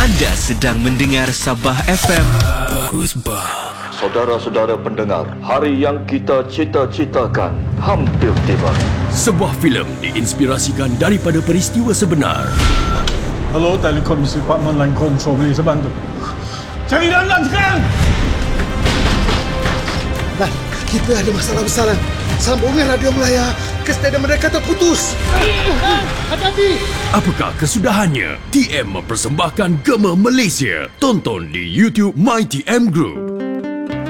Anda sedang mendengar Sabah FM. Bagus bah. Saudara-saudara pendengar, hari yang kita cita-citakan hampir tiba. Sebuah filem diinspirasikan daripada peristiwa sebenar. Hello, Telekom Department Line Control, boleh saya bantu? Cari dalam sekarang! Lan, kita ada masalah besar, Lan. Sambungan radio Melaya ke stadium mereka terputus. Hati-hati! Apakah kesudahannya? TM mempersembahkan Gema Malaysia. Tonton di YouTube My TM Group.